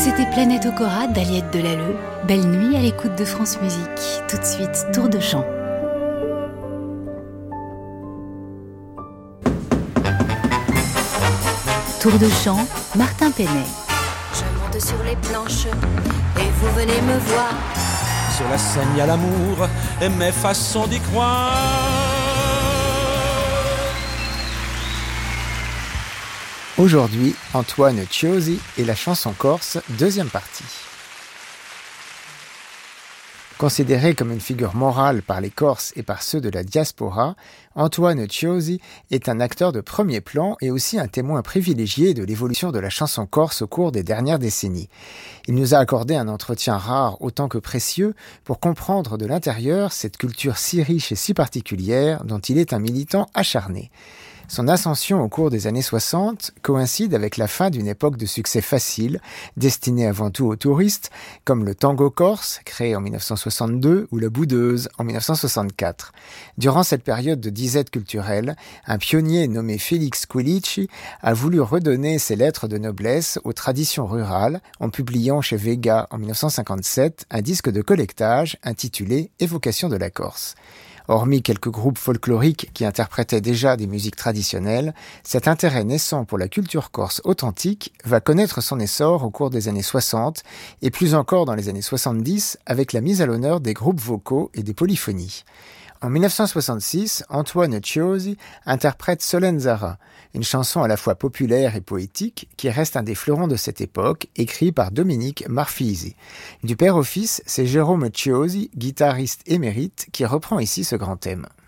C'était Planète Okora d'Aliette Delalleux. Belle nuit à l'écoute de France Musique. Tout de suite, tour de chant. Tour de chant, Martin Penet. Je monte sur les planches et vous venez me voir. Sur la scène, il y a l'amour et mes façons d'y croire. Aujourd'hui, Antoine Ciosi et la chanson corse, deuxième partie. Considéré comme une figure morale par les Corses et par ceux de la diaspora, Antoine Ciosi est un acteur de premier plan et aussi un témoin privilégié de l'évolution de la chanson corse au cours des dernières décennies. Il nous a accordé un entretien rare autant que précieux pour comprendre de l'intérieur cette culture si riche et si particulière dont il est un militant acharné. Son ascension au cours des années 60 coïncide avec la fin d'une époque de succès facile, destinée avant tout aux touristes, comme le tango corse, créé en 1962, ou la boudeuse, en 1964. Durant cette période de disette culturelle, un pionnier nommé Félix Quilici a voulu redonner ses lettres de noblesse aux traditions rurales en publiant chez Vega en 1957 un disque de collectage intitulé « Évocation de la Corse ». Hormis quelques groupes folkloriques qui interprétaient déjà des musiques traditionnelles, cet intérêt naissant pour la culture corse authentique va connaître son essor au cours des années 60 et plus encore dans les années 70 avec la mise à l'honneur des groupes vocaux et des polyphonies. En 1966, Antoine Ciosi interprète Solenzara, une chanson à la fois populaire et poétique qui reste un des fleurons de cette époque, écrit par Dominique Marfisi. Du père au fils, c'est Jérôme Ciosi, guitariste émérite, qui reprend ici ce grand thème.